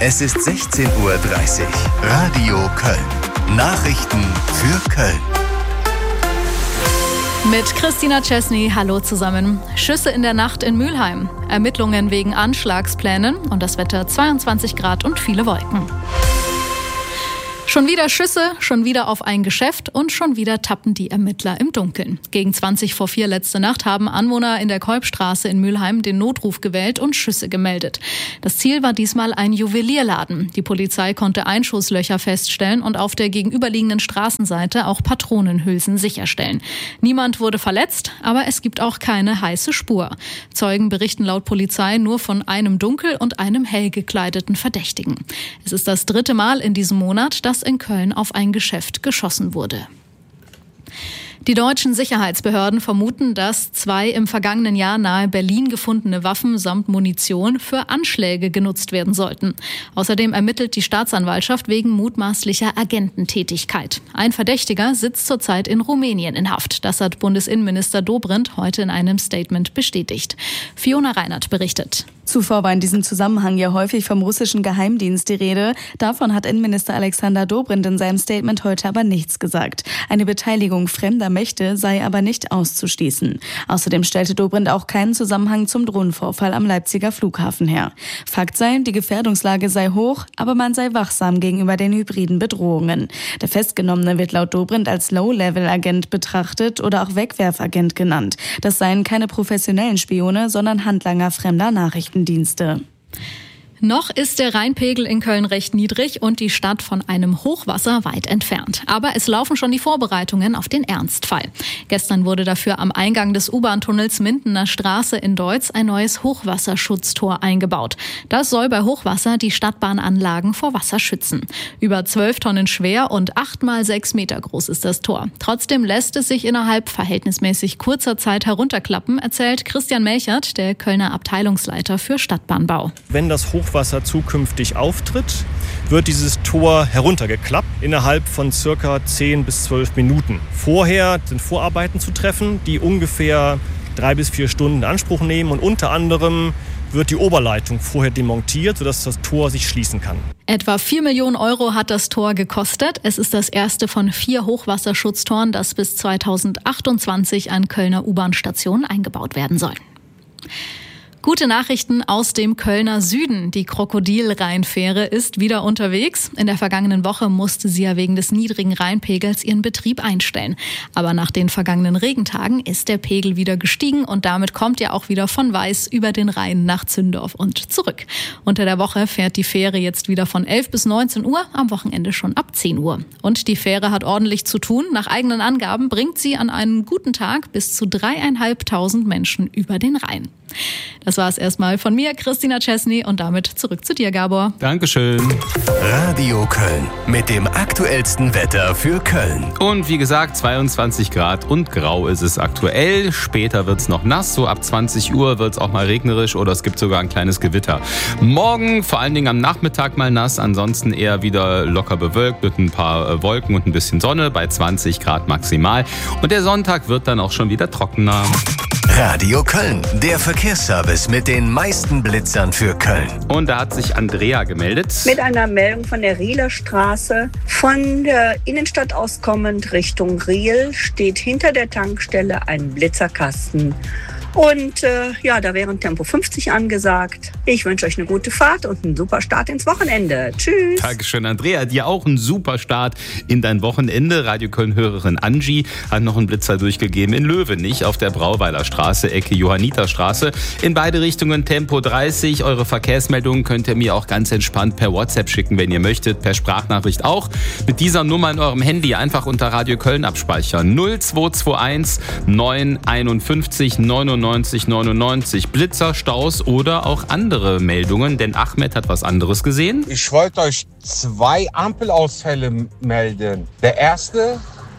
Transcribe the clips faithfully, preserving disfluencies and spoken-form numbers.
Es ist sechzehn Uhr dreißig. Radio Köln. Nachrichten für Köln. Mit Christina Chesney, hallo zusammen. Schüsse in der Nacht in Mülheim. Ermittlungen wegen Anschlagsplänen und das Wetter zweiundzwanzig Grad und viele Wolken. Schon wieder Schüsse, schon wieder auf ein Geschäft und schon wieder tappen die Ermittler im Dunkeln. Gegen zwanzig vor vier letzte Nacht haben Anwohner in der Kolbstraße in Mülheim den Notruf gewählt und Schüsse gemeldet. Das Ziel war diesmal ein Juwelierladen. Die Polizei konnte Einschusslöcher feststellen und auf der gegenüberliegenden Straßenseite auch Patronenhülsen sicherstellen. Niemand wurde verletzt, aber es gibt auch keine heiße Spur. Zeugen berichten laut Polizei nur von einem dunkel und einem hell gekleideten Verdächtigen. Es ist das dritte Mal in diesem Monat, dass in Köln auf ein Geschäft geschossen wurde. Die deutschen Sicherheitsbehörden vermuten, dass zwei im vergangenen Jahr nahe Berlin gefundene Waffen samt Munition für Anschläge genutzt werden sollten. Außerdem ermittelt die Staatsanwaltschaft wegen mutmaßlicher Agententätigkeit. Ein Verdächtiger sitzt zurzeit in Rumänien in Haft. Das hat Bundesinnenminister Dobrindt heute in einem Statement bestätigt. Fiona Reinert berichtet. Zuvor war in diesem Zusammenhang ja häufig vom russischen Geheimdienst die Rede. Davon hat Innenminister Alexander Dobrindt in seinem Statement heute aber nichts gesagt. Eine Beteiligung fremder Mächte sei aber nicht auszuschließen. Außerdem stellte Dobrindt auch keinen Zusammenhang zum Drohnenvorfall am Leipziger Flughafen her. Fakt sei, die Gefährdungslage sei hoch, aber man sei wachsam gegenüber den hybriden Bedrohungen. Der Festgenommene wird laut Dobrindt als Low-Level-Agent betrachtet oder auch Wegwerfagent genannt. Das seien keine professionellen Spione, sondern Handlanger fremder Nachrichtendienste. Noch ist der Rheinpegel in Köln recht niedrig und die Stadt von einem Hochwasser weit entfernt. Aber es laufen schon die Vorbereitungen auf den Ernstfall. Gestern wurde dafür am Eingang des U-Bahn-Tunnels Mindener Straße in Deutz ein neues Hochwasserschutztor eingebaut. Das soll bei Hochwasser die Stadtbahnanlagen vor Wasser schützen. Über zwölf Tonnen schwer und acht mal sechs Meter groß ist das Tor. Trotzdem lässt es sich innerhalb verhältnismäßig kurzer Zeit herunterklappen, erzählt Christian Melchert, der Kölner Abteilungsleiter für Stadtbahnbau. Wenn das Hochwasser Wasser zukünftig auftritt, wird dieses Tor heruntergeklappt innerhalb von circa zehn bis zwölf Minuten. Vorher sind Vorarbeiten zu treffen, die ungefähr drei bis vier Stunden in Anspruch nehmen und unter anderem wird die Oberleitung vorher demontiert, sodass das Tor sich schließen kann. Etwa vier Millionen Euro hat das Tor gekostet. Es ist das erste von vier Hochwasserschutztoren, das bis zweitausendachtundzwanzig an Kölner U-Bahn-Stationen eingebaut werden soll. Gute Nachrichten aus dem Kölner Süden. Die Krokodil-Rheinfähre ist wieder unterwegs. In der vergangenen Woche musste sie ja wegen des niedrigen Rheinpegels ihren Betrieb einstellen. Aber nach den vergangenen Regentagen ist der Pegel wieder gestiegen und damit kommt ja auch wieder von Weiß über den Rhein nach Zündorf und zurück. Unter der Woche fährt die Fähre jetzt wieder von elf bis neunzehn Uhr, am Wochenende schon ab zehn Uhr. Und die Fähre hat ordentlich zu tun. Nach eigenen Angaben bringt sie an einem guten Tag bis zu dreieinhalbtausend Menschen über den Rhein. Das war es erstmal von mir, Christina Chesney, und damit zurück zu dir, Gabor. Dankeschön. Radio Köln mit dem aktuellsten Wetter für Köln. Und wie gesagt, zweiundzwanzig Grad und grau ist es aktuell. Später wird es noch nass, so ab zwanzig Uhr wird es auch mal regnerisch oder es gibt sogar ein kleines Gewitter. Morgen vor allen Dingen am Nachmittag mal nass, ansonsten eher wieder locker bewölkt mit ein paar Wolken und ein bisschen Sonne bei zwanzig Grad maximal. Und der Sonntag wird dann auch schon wieder trockener. Radio Köln, der Verkehrsservice mit den meisten Blitzern für Köln. Und da hat sich Andrea gemeldet. Mit einer Meldung von der Rieler Straße. Von der Innenstadt aus kommend Richtung Riel steht hinter der Tankstelle ein Blitzerkasten. Und äh, ja, da wäre Tempo fünfzig angesagt. Ich wünsche euch eine gute Fahrt und einen super Start ins Wochenende. Tschüss. Dankeschön, Andrea. Dir auch einen super Start in dein Wochenende. Radio Köln-Hörerin Angie hat noch einen Blitzer durchgegeben in Löwenich auf der Brauweiler Straße, Ecke Johanniterstraße. In beide Richtungen Tempo dreißig. Eure Verkehrsmeldungen könnt ihr mir auch ganz entspannt per WhatsApp schicken, wenn ihr möchtet. Per Sprachnachricht auch. Mit dieser Nummer in eurem Handy einfach unter Radio Köln abspeichern. null zwei zwei eins neun einundfünfzig neunundneunzig neunundneunzig. Blitzer, Staus oder auch andere Meldungen, denn Ahmed hat was anderes gesehen. Ich wollte euch zwei Ampelausfälle melden. Der erste,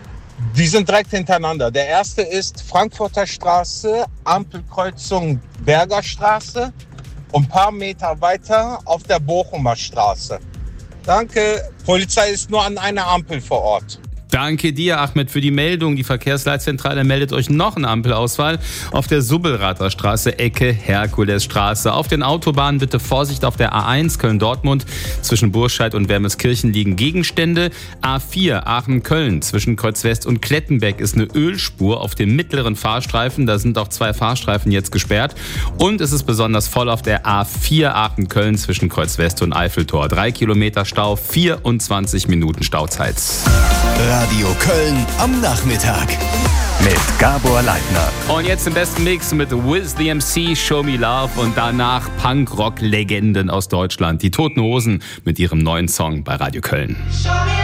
die sind direkt hintereinander. Der erste ist Frankfurter Straße, Ampelkreuzung Berger Straße und ein paar Meter weiter auf der Bochumer Straße. Danke. Polizei ist nur an einer Ampel vor Ort. Danke dir, Ahmed, für die Meldung. Die Verkehrsleitzentrale meldet euch noch eine Ampelausfall auf der Subbelrather Straße, Ecke Herkulesstraße. Auf den Autobahnen bitte Vorsicht auf der A eins Köln-Dortmund. Zwischen Burscheid und Wermeskirchen liegen Gegenstände. A vier Aachen-Köln zwischen Kreuzwest und Klettenbeck ist eine Ölspur auf dem mittleren Fahrstreifen. Da sind auch zwei Fahrstreifen jetzt gesperrt. Und es ist besonders voll auf der A vier Aachen-Köln zwischen Kreuzwest und Eiffeltor. Drei Kilometer Stau, vierundzwanzig Minuten Stauzeit. Radio Köln am Nachmittag mit Gabor Leitner. Und jetzt im besten Mix mit Wiz the M C, Show Me Love und danach Punk-Rock-Legenden aus Deutschland. Die Toten Hosen mit ihrem neuen Song bei Radio Köln.